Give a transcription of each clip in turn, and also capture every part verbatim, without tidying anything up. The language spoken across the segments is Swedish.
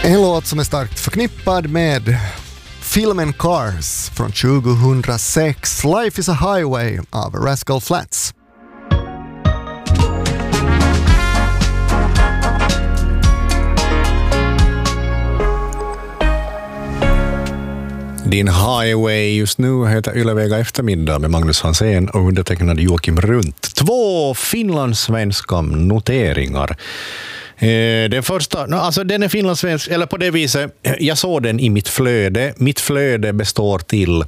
En låt som är starkt förknippad med filmen Cars från tjugohundrasex, Life is a Highway av Rascal Flatts. Din highway just nu heter Ylevega eftermiddag med Magnus Hansén och undertecknad Joakim Runt. Två finlandssvenska noteringar. Eh, den första, no, alltså den är finlandssvensk, eller på det viset, jag såg den i mitt flöde. Mitt flöde består till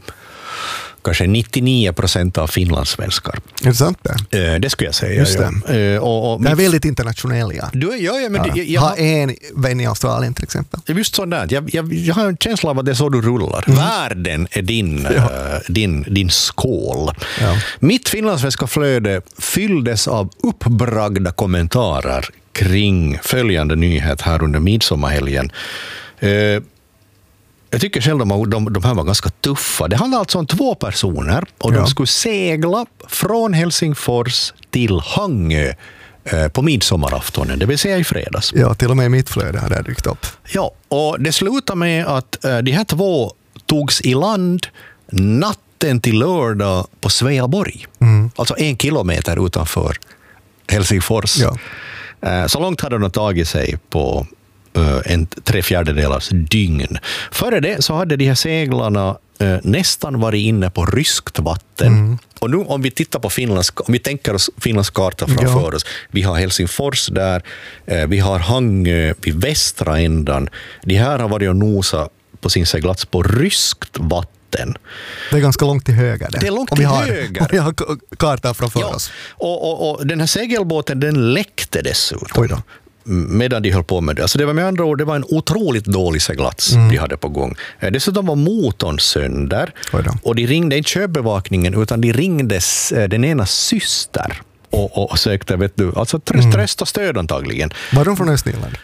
kanske nittionio procent av finlandssvenskar. Är det sant det? Eh, det skulle jag säga. Just det. Ja. Eh, och, och det är mitt... väldigt internationell, ja. Du, ja, ja, men ja. Jag, jag har en vän i Australien till exempel. Just sådär. Jag, jag, jag har en känsla av att det är så du rullar. Mm. Världen är din, ja. uh, din, din skål. Ja. Mitt finlandssvenska flöde fylldes av uppbragda kommentarer kring följande nyhet här under midsommarhelgen. Uh, Jag tycker själv att de, de, de här var ganska tuffa. Det handlar alltså om två personer och ja. de skulle segla från Helsingfors till Hangö eh, på midsommaraftonen, det vill säga i fredags. Ja, till och med i mitt flöde hade det dykt upp. Ja, och det slutade med att eh, de här två togs i land natten till lördag på Sveaborg. Mm. Alltså en kilometer utanför Helsingfors. Ja. Eh, så långt hade de tagit sig på en tre fjärdedelars dygn. Före det så hade de här seglarna eh, nästan varit inne på ryskt vatten. Mm. Och nu om vi tittar på Finlands, om vi tänker oss Finlands karta framför ja. oss. Vi har Helsingfors där, eh, vi har Hangö vid västra ändan. De här har varit och nosa på sin seglats på ryskt vatten. Det är ganska långt till höger. Det, det är långt till vi höger. Har, vi har kartan framför ja. oss. Och, och, och den här segelbåten, den läckte dessutom. Oj då. Medan de höll på med det. Alltså det var med andra ord, det var en otroligt dålig seglats mm. de hade på gång. Dessutom var motorn sönder och de ringde inte köpbevakningen utan de ringde den ena syster och, och, och sökte, vet du, alltså tröst, mm. tröst och stöd antagligen. Var de från Östnyland?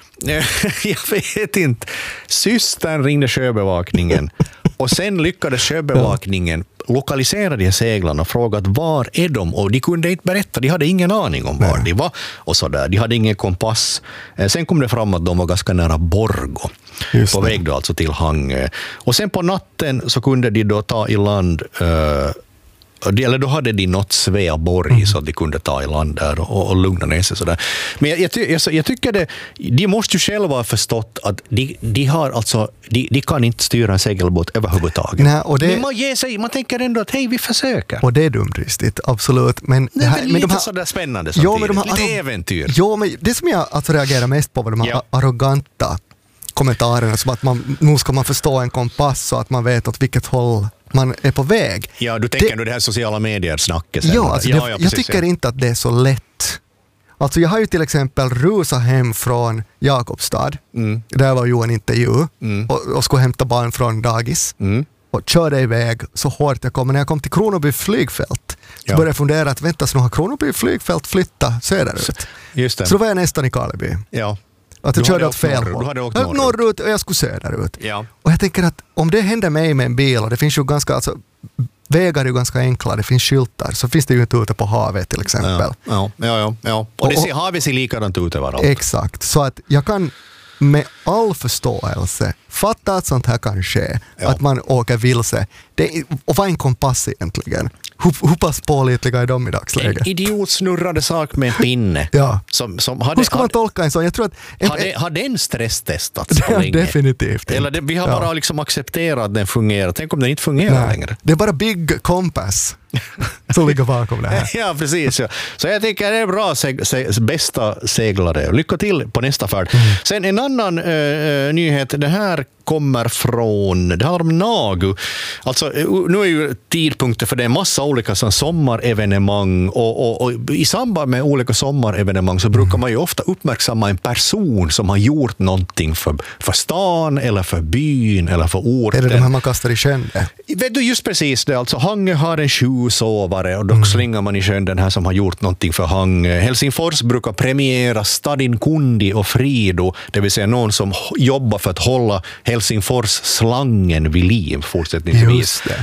Jag vet inte. Systern ringde sjöbevakningen och sen lyckades sjöbevakningen lokalisera de här seglarna och frågat var är de, och de kunde inte berätta, de hade ingen aning om var Nej. de var och så där. De hade ingen kompass. Sen kom det fram att de var ganska nära Borgå. Just på det. Väg då alltså till Hangö. Och sen på natten så kunde de då ta i land uh, eller då hade de nått Sveaborg mm. så att de kunde ta i land där och, och lugna ner sig sådär. Men jag, jag, jag, jag tycker det, de måste ju själva ha förstått att de, de har alltså, de, de kan inte styra en segelbåt överhuvudtaget. Nej, och det, men man ger sig, man tänker ändå att hej, vi försöker. Och det är dumdristigt, absolut. Men det, det här, men men lite de här, sådär spännande samtidigt, jo, men de här, lite arro, äventyr. Jo, men det som jag alltså reagerar mest på var de här ja. arroganta kommentarerna, som att man, nu ska man förstå en kompass så att man vet åt vilket håll man är på väg. Ja, du tänker det, det här sociala medier-snacket. Ja, alltså ja, det, ja, jag precis, tycker ja. inte att det är så lätt. Alltså jag har ju till exempel rusat hem från Jakobstad. Mm. Där var ju en intervju mm. och, och skulle hämta barn från dagis. Mm. Och körde iväg så hårt jag kom. Men när jag kom till Kronoby flygfält så ja. började jag fundera att vänta, så nu har Kronoby flygfält flyttat söderut. Just det. Så då var jag nästan i Karleby. Ja. Att jag körde åt fel håll. Du hade åkt norrut. norrut och jag skulle söderut. Ja. Och jag tänker att om det händer mig med en bil, och det finns ju ganska, alltså, vägar är ju ganska enkla, det finns skyltar, så finns det ju inte ute på havet till exempel. Ja, ja, ja. ja. Och, och det ser, havet ser likadant ut överallt. Exakt, så att jag kan med all förståelse fatta att sånt här kan ske, ja. att man åker vilse. Det, och vad är en kompass egentligen? Hur, hur pass pålitliga är de i dagsläget? En idiot snurrade sak med en pinne. Ja. Som, som hade, hur ska man tolka en sån? Jag tror att en, har, det, har den stresstestats så ja, länge? Definitivt. Eller det, vi har ja. bara liksom accepterat att den fungerar. Tänk om den inte fungerar Nej. längre. Det är bara Big Compass som ligger bakom det här. Ja, precis. Ja. Så jag tycker det är bra seg, seg, bästa seglare. Lycka till på nästa färd. Mm. Sen en annan uh, nyhet. Det här kommer från, det handlar om Nagu. Alltså, nu är ju tidpunkter för det en massa olika sån sommarevenemang och, och, och i samband med olika sommarevenemang så brukar man ju ofta uppmärksamma en person som har gjort någonting för, för stan eller för byn eller för orten. Är det de här man kastar i sjön? Vet du, just precis det. Alltså, Hangö har en tjuvsovare och då mm. slänger man i sjön den här som har gjort någonting för Hangö. Helsingfors brukar premiera Stadin Kundi och Frido, det vill säga någon som jobbar för att hålla Helsingfors slangen vid liv fortsättningsvis.